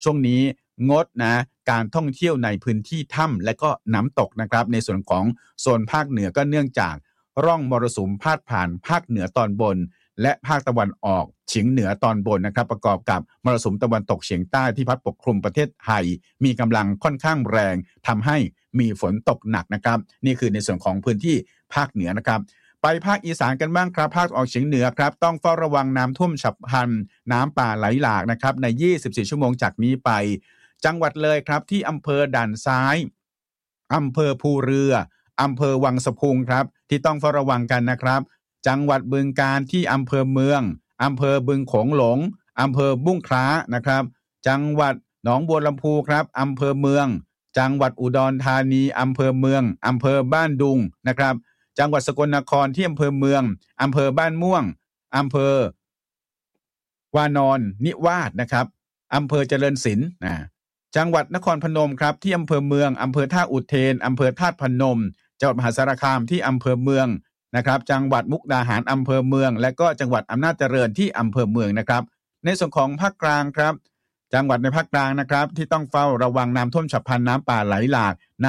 ช่วงนี้งดนะการท่องเที่ยวในพื้นที่ถ้ำและก็น้ำตกนะครับในส่วนของโซนภาคเหนือก็เนื่องจากร่องมรสุมพาดผ่านภาคเหนือตอนบนและภาคตะวันออกเฉียงเหนือตอนบนนะครับประกอบกับมรสุมตะวันตกเฉียงใต้ที่พัดปกคลุมประเทศไทยมีกำลังค่อนข้างแรงทำให้มีฝนตกหนักนะครับนี่คือในส่วนของพื้นที่ภาคเหนือนะครับไปภาคอีสานกันบ้างครับภาคออกเฉียงเหนือครับต้องเฝ้าระวังน้ำท่วมฉับพลันน้ำป่าไหลหลากนะครับใน24ชั่วโมงจากนี้ไปจังหวัดเลยครับที่อำเภอด่านซ้ายอำเภอภูเรืออำเภอวังสะพุงครับที่ต้องเฝ้าระวังกันนะครับจังหวัดบึงกาฬที่อำเภอเมืองอำเภอบึงโขงหลงอำเภอบุ้งคล้านะครับจังหวัดหนองบัวลำพูครับอำเภอเมืองจังหวัดอุดรธานีอำเภอเมืองอำเภอบ้านดุงนะครับจังหวัดสกลนครที่อำเภอเมืองอำเภอบ้านม่วงอำเภอวานอนนิวาสนะครับอำเภอเจริญศิลป์จังหวัดนครพนมครับที่อำเภอเมืองอำเภอท่าอุเทนอำเภอธาตุพนมจังหวัดมหาสารคามที่อำเภอเมืองนะครับจังหวัดมุกดาหารอำเภอเมืองและก็จังหวัดอำนาจเจริญที่อำเภอเมืองนะครับในส่วนของภาคกลางครับจังหวัดในภาคกลางนะครับที่ต้องเฝ้าระวังน้ำท่วมฉับพลันน้ำป่าไหลหลากใน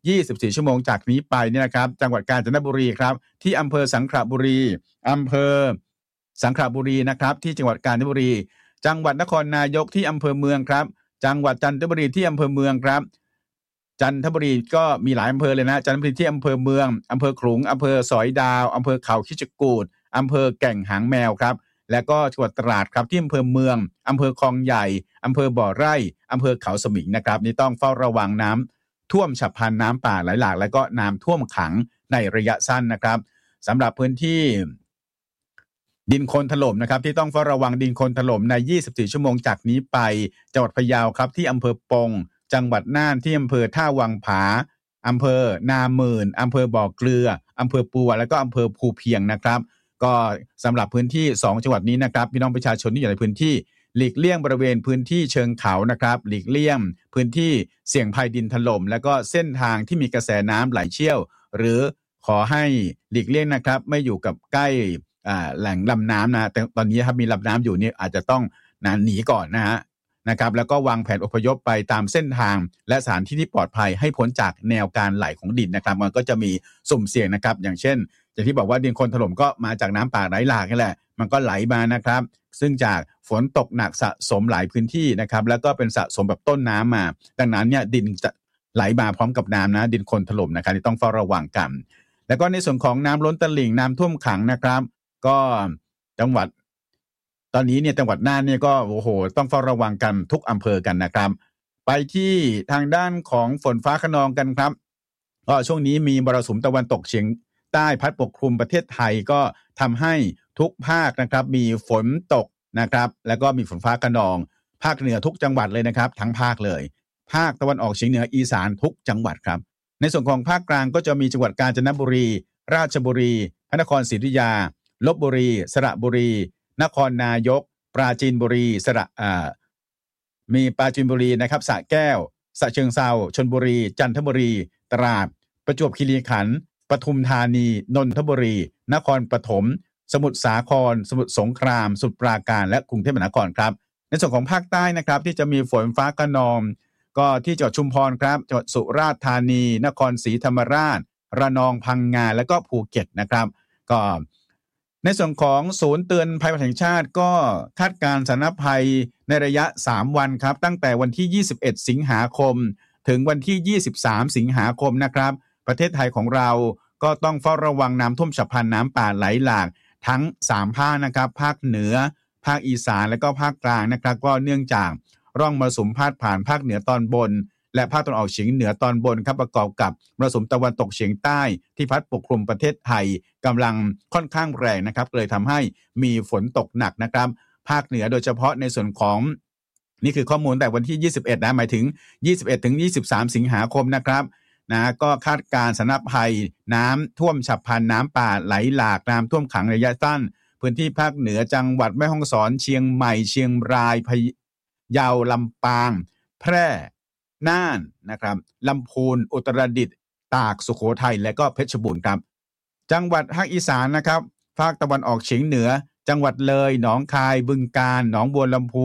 24ชั่วโมงจากนี้ไปเนี่ยนะครับจังหวัดกาญจนบุรีครับที่อำเภอสังขละบุรีอำเภอสังขละบุรีนะครับที่จังหวัดกาญจนบุรีจังหวัดนครนายกที่อำเภอเมืองครับจังหวัดจันทบุรีที่อำเภอเมืองครับจันทบุรีก็มีหลายอำเภอเลยนะจันทบุรีที่อำเภอเมืองอำเภอขลุงอำเภอสอยดาวอำเภอเขาคิชกูฏอำเภอแก่งหางแมวครับและก็จังหวัดตราดครับที่อำเภอเมืองอำเภอคลองใหญ่อำเภอบ่อไร่อำเภอเขาสมิงนะครับนี่ต้องเฝ้าระวังน้ำท่วมฉับพลันน้ำป่าไหลหลากและก็น้ำท่วมขังในระยะสั้นนะครับสำหรับพื้นที่ดินโคลนถล่มนะครับที่ต้องเฝ้าระวังดินโคลนถล่มใน24ชั่วโมงจากนี้ไปจังหวัดพะเยาครับที่อำเภอปงจังหวัดน่านที่อำเภอท่าวังผาอำเภอนาหมื่นอำเภอบ่อเกลืออำเภอปัวและก็อำเภอภูเพียงนะครับก็สำหรับพื้นที่2จังหวัดนี้นะครับพี่น้องประชาชนที่อยู่ในพื้นที่หลีกเลี่ยงบริเวณพื้นที่เชิงเขานะครับหลีกเลี่ยงพื้นที่เสี่ยงภัยดินถล่มและก็เส้นทางที่มีกระแสน้ำไหลเชี่ยวหรือขอให้หลีกเลี่ยงนะครับไม่อยู่กับใกล้แหล่งลำน้ำนะแต่ตอนนี้ครับมีลำน้ำอยู่นี่อาจจะต้องหนีก่อนนะครับแล้วก็วางแผนอพยพไปตามเส้นทางและสถานที่ที่ปลอดภัยให้พ้นจากแนวการไหลของดินนะครับมันก็จะมีสุ่มเสี่ยงนะครับอย่างเช่นอย่างที่บอกว่าดินโคลนถล่มก็มาจากน้ำป่าไหลหลากนี่แหละมันก็ไหลมานะครับซึ่งจากฝนตกหนักสะสมหลายพื้นที่นะครับแล้วก็เป็นสะสมแบบต้นน้ำมาดังนั้นเนี่ยดินจะไหลมาพร้อมกับน้ำนะดินโคลนถล่มนะครับที่ต้องเฝ้าระวังกันแล้วก็ในส่วนของน้ำล้นตลิ่งน้ำท่วมขังนะครับก็จังหวัดตอนนี้เนี่ยจังหวัดน่านเนี่ยก็โอ้โหต้องเฝ้าระวังกันทุกอำเภอกันนะครับไปที่ทางด้านของฝนฟ้าคะนองกันครับก็ช่วงนี้มีมรสุมตะวันตกเฉียงใต้พัดปกคลุมประเทศไทยก็ทำให้ทุกภาคนะครับมีฝนตกนะครับแล้วก็มีฝนฟ้าคะนองภาคเหนือทุกจังหวัดเลยนะครับทั้งภาคเลยภาคตะวันออกเฉียงเหนืออีสานทุกจังหวัดครับในส่วนของภาคกลางก็จะมีจังหวัดกาญจนบุรีราชบุรีพระนครศรีอยุธยาลพบุรีสระบุรีนครนายกปราจีนบุรีมีปราจีนบุรีนะครับสระแก้วฉะเชิงเทราชลบุรีจันทบุรีตราดประจวบคีรีขันธ์ปทุมธานีนนทบุรีนครปฐมสมุทรสาครสมุทรสงครามสมุทรปราการและกรุงเทพมหานครครับในส่วนของภาคใต้นะครับที่จะมีฝนฟ้าคะนองก็ที่จังหวัดชุมพรครับจังหวัดสุราษฎร์ธานีนครศรีธรรมราชระนองพังงาและก็ภูเก็ตนะครับก็ในส่วนของศูนย์เตือนภัยแห่งชาติก็คาดการณ์สถานภัยในระยะ3วันครับตั้งแต่วันที่21สิงหาคมถึงวันที่23สิงหาคมนะครับประเทศไทยของเราก็ต้องเฝ้าระวังน้ำท่วมฉับพลันน้ำป่าไหลหลากทั้ง3ภาคนะครับภาคเหนือภาคอีสานและก็ภาคกลางนะครับก็เนื่องจากร่องมรสุมพาดผ่านภาคเหนือตอนบนและภาคตะวันออกเฉียงเหนือตอนบนครับประกอบกับมรสุมตะวันตกเฉียงใต้ที่พัดปกคลุมประเทศไทยกำลังค่อนข้างแรงนะครับเลยทำให้มีฝนตกหนักนะครับภาคเหนือโดยเฉพาะในส่วนของนี่คือข้อมูลแต่วันที่21นะหมายถึง21ถึง23สิงหาคมนะครับก็คาดการณ์สถานภัยน้ำท่วมฉับพลันน้ำป่าไหลหลากน้ำท่วมขังระยะสั้นพื้นที่ภาคเหนือจังหวัดแม่ฮ่องสอนเชียงใหม่เชียงรายพะเยาลำปางแพร่น่านนะครับลำพูนอุตรดิตถ์ตากสุโขทัยและก็เพชรบูรณ์ครับจังหวัดภาคอีสานนะครับภาคตะวันออกเฉียงเหนือจังหวัดเลยหนองคายบึงกาฬหนองบัวลำพู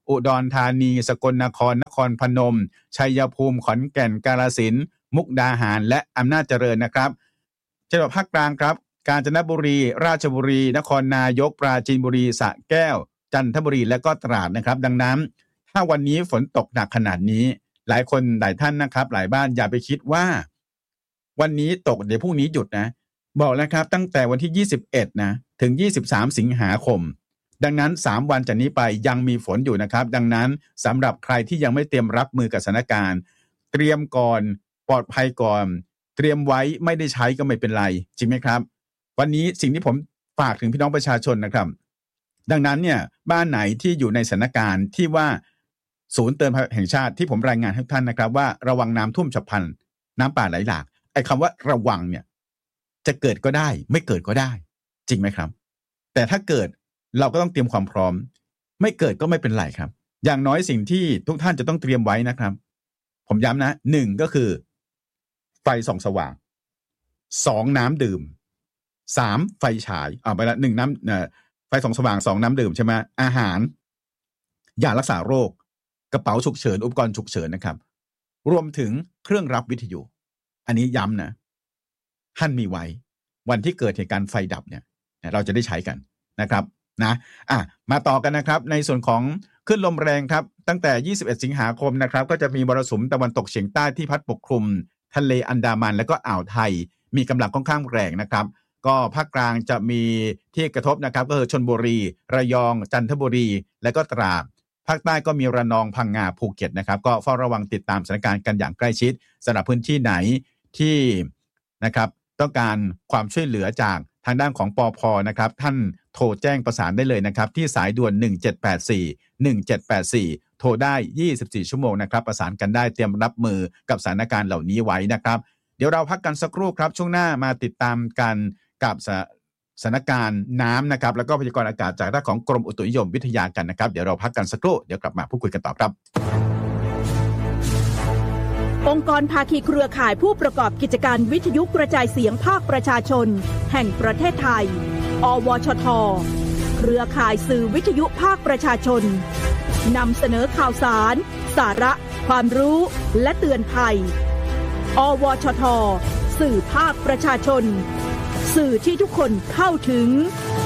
อุดรธานีสกลนครนครพนมชัยภูมิขอนแก่นกาฬสินธุ์มุกดาหารและอำนาจเจริญนะครับจังหวัดภาคกลางครับกาญจนบุรีราชบุรีนครนายกปราจีนบุรีสระแก้วจันทบุรีและก็ตราดนะครับดังนั้นถ้าวันนี้ฝนตกหนักขนาดนี้หลายคนหลายท่านนะครับหลายบ้านอย่าไปคิดว่าวันนี้ตกเดี๋ยวพรุ่งนี้หยุดนะบอกแล้วครับตั้งแต่วันที่21นะถึง23สิงหาคมดังนั้น3วันจากนี้ไปยังมีฝนอยู่นะครับดังนั้นสำหรับใครที่ยังไม่เตรียมรับมือกับสถานการณ์เตรียมก่อนปลอดภัยก่อนเตรียมไว้ไม่ได้ใช้ก็ไม่เป็นไรจริงไหมครับวันนี้สิ่งที่ผมฝากถึงพี่น้องประชาชนนะครับดังนั้นเนี่ยบ้านไหนที่อยู่ในสถานการณ์ที่ว่าศูนย์เตือนภัยแห่งชาติที่ผมรายงานให้ท่านนะครับว่าระวังน้ำท่วมฉับพลันน้ำป่าไหลหลากไอ้คำว่าระวังเนี่ยจะเกิดก็ได้ไม่เกิดก็ได้จริงไหมครับแต่ถ้าเกิดเราก็ต้องเตรียมความพร้อมไม่เกิดก็ไม่เป็นไรครับอย่างน้อยสิ่งที่ทุกท่านจะต้องเตรียมไว้นะครับผมย้ำนะ1ก็คือไฟส่องสว่าง2น้ำดื่ม3ไฟฉายไปละ1น้ำไฟส่องสว่าง2น้ำดื่มใช่ไหมอาหารยารักษาโรคกระเป๋าฉุกเฉินอุปกรณ์ฉุกเฉินนะครับรวมถึงเครื่องรับวิทยุอันนี้ย้ำนะท่านมีไว้วันที่เกิดเหตุการณ์ไฟดับเนี่ยเราจะได้ใช้กันนะครับนะมาต่อกันนะครับในส่วนของคลื่นลมแรงครับตั้งแต่21สิงหาคมนะครับก็จะมีมรสุมตะวันตกเฉียงใต้ที่พัดปกคลุมทะเลอันดามันและก็อ่าวไทยมีกำลังค่อนข้างแรงนะครับก็ภาคกลางจะมีที่กระทบนะครับก็คือชลบุรีระยองจันทบุรีและก็ตราดภาคใต้ก็มีระนองพังงาภูเก็ตนะครับก็เฝ้าระวังติดตามสถานการณ์กันอย่างใกล้ชิดสำหรับพื้นที่ไหนที่นะครับต้องการความช่วยเหลือจากทางด้านของปภ.นะครับท่านโทรแจ้งประสานได้เลยนะครับที่สายด่วน1784โทรได้24ชั่วโมงนะครับประสานกันได้เตรียมรับมือกับสถานการณ์เหล่านี้ไว้นะครับเดี๋ยวเราพักกันสักครู่ครับช่วงหน้ามาติดตามกันกับสถานการณ์น้ำนะครับแล้วก็พยากรณ์อากาศจากด้านของกรมอุตุนิยมวิทยากันนะครับเดี๋ยวเราพักกันสักครู่เดี๋ยวกลับมาพูดคุยกันต่อครับองค์กรภาคีเครือข่ายผู้ประกอบกิจการวิทยุกระจายเสียงภาคประชาชนแห่งประเทศไทยอวชท.เครือข่ายสื่อวิทยุภาคประชาชนนำเสนอข่าวสารสาระความรู้และเตือนภัยอวชท.สื่อภาคประชาชนสื่อที่ทุกคนเข้าถึง